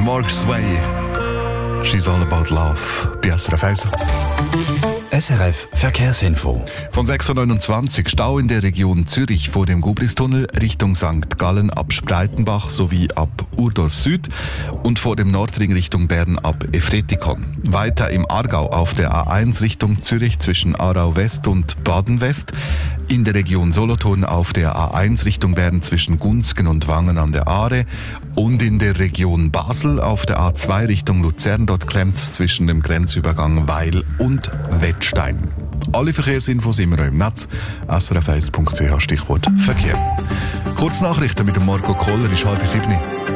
Mark Sway. She's all about love. Bei SRF 1. SRF Verkehrsinfo. Von 6:29 Stau in der Region Zürich vor dem Gubristunnel Richtung St. Gallen ab Spreitenbach sowie ab Urdorf Süd und vor dem Nordring Richtung Bern ab Efretikon. Weiter im Aargau auf der A1 Richtung Zürich zwischen Aarau West und Baden West. In der Region Solothurn auf der A1 Richtung Bern zwischen Gunzgen und Wangen an der Aare. Und in der Region Basel auf der A2 Richtung Luzern. Dort klemmt's zwischen dem Grenzübergang Weil und Wettstein. Alle Verkehrsinfos immer im Netz. srf1.ch Stichwort Verkehr. Kurznachrichten mit dem Marco Koller ist 6:30.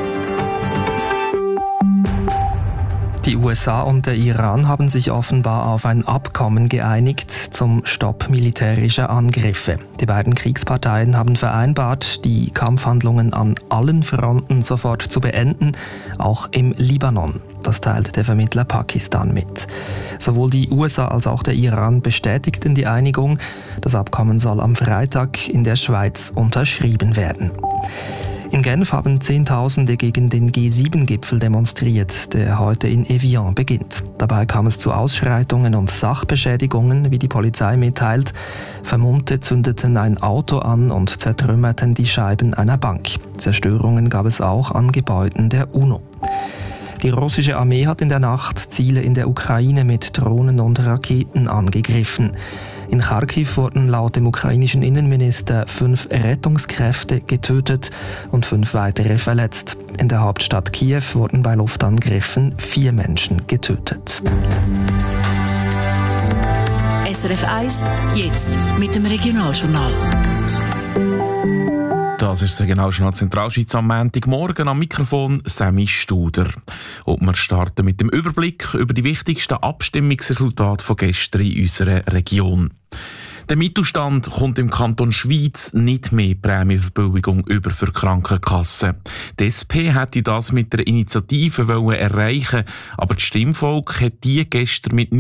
Die USA und der Iran haben sich offenbar auf ein Abkommen geeinigt zum Stopp militärischer Angriffe. Die beiden Kriegsparteien haben vereinbart, die Kampfhandlungen an allen Fronten sofort zu beenden, auch im Libanon. Das teilt der Vermittler Pakistan mit. Sowohl die USA als auch der Iran bestätigten die Einigung. Das Abkommen soll am Freitag in der Schweiz unterschrieben werden. In Genf haben Zehntausende gegen den G7-Gipfel demonstriert, der heute in Evian beginnt. Dabei kam es zu Ausschreitungen und Sachbeschädigungen, wie die Polizei mitteilt. Vermummte zündeten ein Auto an und zertrümmerten die Scheiben einer Bank. Zerstörungen gab es auch an Gebäuden der UNO. Die russische Armee hat in der Nacht Ziele in der Ukraine mit Drohnen und Raketen angegriffen. In Kharkiv wurden laut dem ukrainischen Innenminister 5 Rettungskräfte getötet und 5 weitere verletzt. In der Hauptstadt Kiew wurden bei Luftangriffen 4 Menschen getötet. SRF 1, jetzt mit dem Regionaljournal. Das ist das Regionaljournal Zentralschweiz am Montagmorgen. Am Mikrofon Sammy Studer. Und wir starten mit dem Überblick über die wichtigsten Abstimmungsresultate von gestern in unserer Region. Der Mittelstand kommt im Kanton Schwyz nicht mehr Prämienverbilligung über für Krankenkassen. Die SP hätte das mit der Initiative erreichen, aber das Stimmvolk hat die gestern mit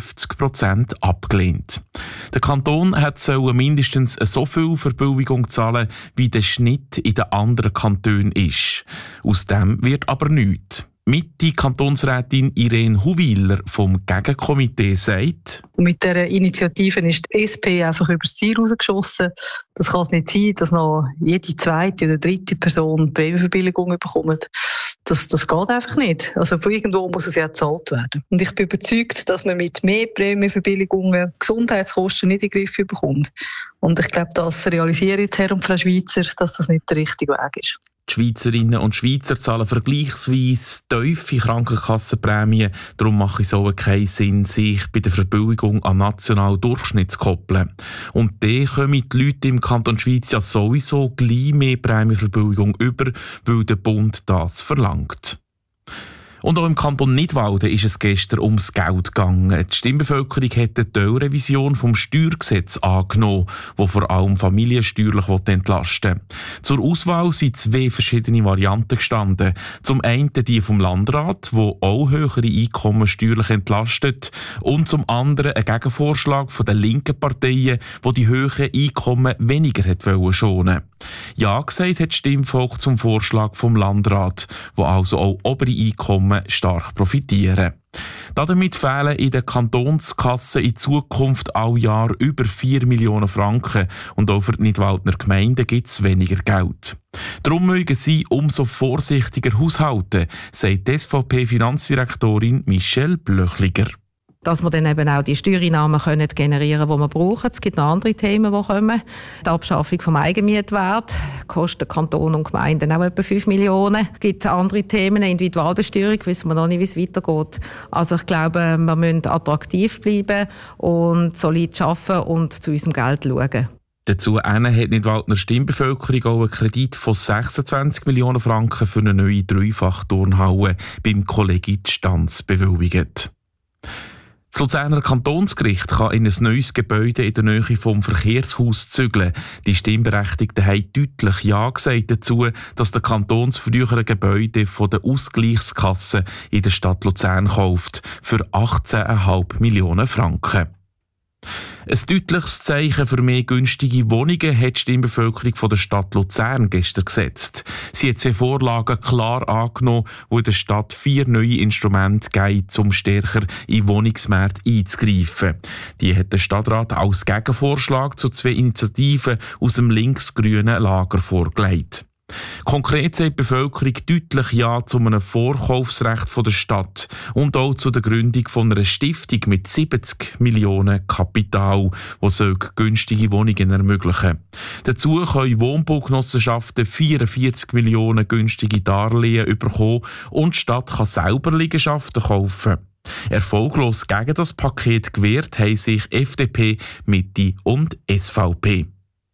59% abgelehnt. Der Kanton soll mindestens so viel Verbilligung zahlen, wie der Schnitt in den anderen Kantonen ist. Aus dem wird aber nichts. Mitte-Kantonsrätin Irene Huwiler vom Gegenkomitee sagt: Mit dieser Initiative ist die SP einfach übers Ziel rausgeschossen. Das kann es nicht sein, dass noch jede zweite oder dritte Person Prämienverbilligung bekommt. Das geht einfach nicht. Also von irgendwo muss es ja gezahlt werden. Und ich bin überzeugt, dass man mit mehr Prämienverbilligungen Gesundheitskosten nicht in den Griff bekommt. Und ich glaube, das realisieren die Herr und Frau Schweizer, dass das nicht der richtige Weg ist. Die Schweizerinnen und Schweizer zahlen vergleichsweise tiefe Krankenkassenprämien. Darum macht es auch keinen Sinn, sich bei der Verbilligung an nationalen Durchschnitt zu koppeln. Und dann kommen die Leute im Kanton Schweiz ja sowieso gleich mehr Prämienverbilligung über, weil der Bund das verlangt. Und auch im Kanton Nidwalden ist es gestern ums Geld gegangen. Die Stimmbevölkerung hat eine Teilrevision vom Steuergesetz angenommen, die vor allem familiensteuerlich entlasten will. Zur Auswahl sind 2 verschiedene Varianten gestanden. Zum einen die vom Landrat, wo auch höhere Einkommen steuerlich entlastet, und zum anderen ein Gegenvorschlag von den linken Parteien, wo die höheren Einkommen weniger schonen. Ja gesagt hat das Stimmvolk zum Vorschlag vom Landrat, wo also auch obere Einkommen stark profitieren. Damit fehlen in der Kantonskasse in Zukunft all Jahr über 4 Millionen Franken und auch für die Nidwaldner Gemeinden gibt es weniger Geld. Darum mögen sie umso vorsichtiger haushalten, sagt die SVP-Finanzdirektorin Michelle Blöchliger. Dass wir dann eben auch die Steuereinnahmen generieren können, die wir brauchen. Es gibt noch andere Themen, die kommen. Die Abschaffung vom Eigenmietwert kostet Kanton und Gemeinden auch etwa 5 Millionen. Es gibt andere Themen, Individualbesteuerung, wissen wir noch nicht, wie es weitergeht. Also ich glaube, wir müssen attraktiv bleiben und solid arbeiten und zu unserem Geld schauen. Dazu hat die Nidwaldner Stimmbevölkerung auch einen Kredit von 26 Millionen Franken für eine neue Dreifachturnhalle beim Kollegium Stanz bewilligt. Das Luzerner Kantonsgericht kann in ein neues Gebäude in der Nähe vom Verkehrshaus zügeln. Die Stimmberechtigten haben deutlich Ja gesagt dazu, dass der Kanton das frühere Gebäude von der Ausgleichskasse in der Stadt Luzern kauft, für 18,5 Millionen Franken. Ein deutliches Zeichen für mehr günstige Wohnungen hat die Stimmbevölkerung von der Stadt Luzern gestern gesetzt. Sie hat 2 Vorlagen klar angenommen, wo in der Stadt 4 neue Instrumente geben, um stärker in Wohnungsmärkte einzugreifen. Die hat der Stadtrat als Gegenvorschlag zu 2 Initiativen aus dem linksgrünen Lager vorgelegt. Konkret sagt die Bevölkerung deutlich Ja zu einem Vorkaufsrecht von der Stadt und auch zu der Gründung von einer Stiftung mit 70 Millionen Kapital, die günstige Wohnungen ermöglichen. Dazu können Wohnbaugenossenschaften 44 Millionen günstige Darlehen bekommen und die Stadt kann selber Liegenschaften kaufen. Erfolglos gegen das Paket gewehrt haben sich FDP, Mitte und SVP.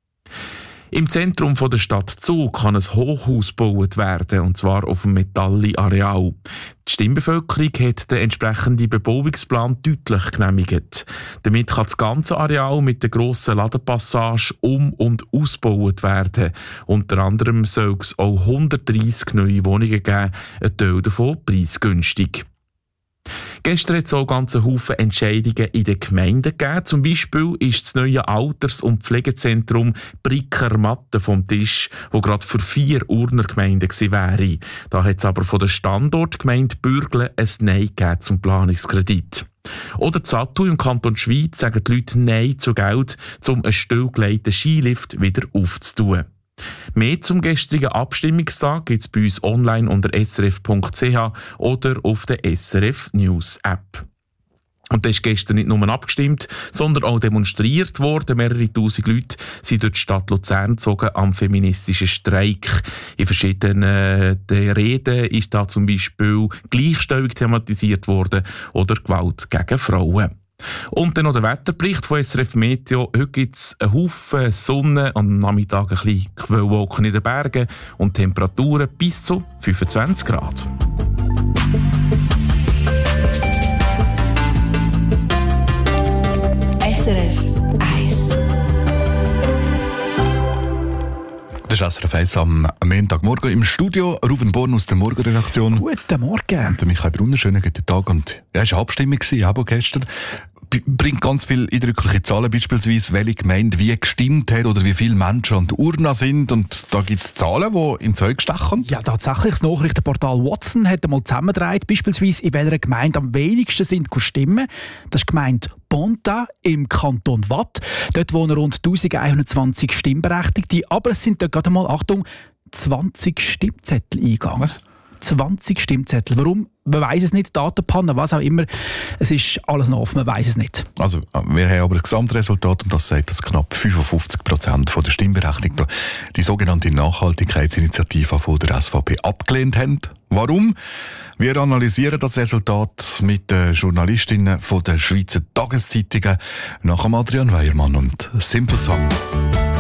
Im Zentrum der Stadt Zug kann ein Hochhaus gebaut werden, und zwar auf dem Metalli-Areal. Die Stimmbevölkerung hat den entsprechenden Bebauungsplan deutlich genehmigt. Damit kann das ganze Areal mit der grossen Ladenpassage um- und ausgebaut werden. Unter anderem soll es auch 130 neue Wohnungen geben, ein Teil davon preisgünstig. Gestern hat es auch ganze Haufen Entscheidungen in den Gemeinden gegeben. Zum Beispiel ist das neue Alters- und Pflegezentrum Brickermatte vom Tisch, das gerade für 4 Urner Gemeinden gewesen wäre. Da hat es aber von der Standortgemeinde Bürgle ein Nein gegeben zum Planungskredit. Oder Satu im Kanton Schwyz sagen die Leute Nein zu Geld, um einen stillgelegten Skilift wieder aufzutun. Mehr zum gestrigen Abstimmungstag gibt es bei uns online unter srf.ch oder auf der SRF News App. Und da ist gestern nicht nur abgestimmt, sondern auch demonstriert worden. Mehrere tausend Leute sind durch die Stadt Luzern gezogen am feministischen Streik. In verschiedenen Reden ist da zum Beispiel Gleichstellung thematisiert worden oder Gewalt gegen Frauen. Und dann noch der Wetterbericht von SRF Meteo. Heute gibt es einen Haufen Sonne, am Nachmittag ein bisschen Quellwolken in den Bergen und Temperaturen bis zu 25 Grad. SRF 1. Das ist SRF 1 am Montagmorgen im Studio. Ruben Born aus der Morgenredaktion. Guten Morgen. Und Michael Brunner, schönen guten Tag. Und ja, es war eine Abstimmung, auch gestern. Bringt ganz viele eindrückliche Zahlen, beispielsweise, welche Gemeinde wie gestimmt hat oder wie viele Menschen an der Urne sind. Und da gibt es Zahlen, die ins Zeug stechen. Ja, tatsächlich. Das Nachrichtenportal Watson hat einmal zusammengetragen, beispielsweise in welcher Gemeinde am wenigsten sind stimmen. Das ist die Gemeinde Bonta im Kanton Watt. Dort wohnen rund 1120 Stimmberechtigte. Aber es sind dort gerade mal, Achtung, 20 Stimmzettel eingegangen. Was? 20 Stimmzettel. Warum? Man weiss es nicht, Datenpanne, was auch immer. Es ist alles noch offen, man weiss es nicht. Also, wir haben aber ein Gesamtresultat und das sagt, dass knapp 55% der Stimmberechtigten die sogenannte Nachhaltigkeitsinitiative von der SVP abgelehnt haben. Warum? Wir analysieren das Resultat mit den Journalistinnen von der Schweizer Tageszeitungen nach Adrian Weiermann und Simple Song.